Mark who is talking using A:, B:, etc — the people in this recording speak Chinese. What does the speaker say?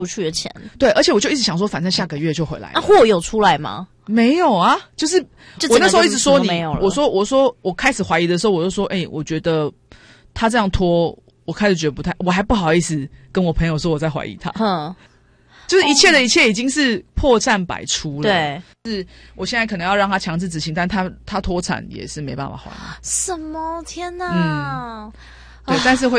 A: 出去的钱。
B: 对，而且我就一直想说，反正下个月就回来了。
A: 货有出来吗？
B: 没有啊，就是我那时候一直说你，我说我开始怀疑的时候，我就说，我觉得他这样拖，我开始觉得不太，我还不好意思跟我朋友说我在怀疑他。就是一切的一切已经是破绽百出了。
A: 对，
B: 是我现在可能要让他强制执行，但他脱产也是没办法还。
A: 什么？天哪！
B: 对，但是会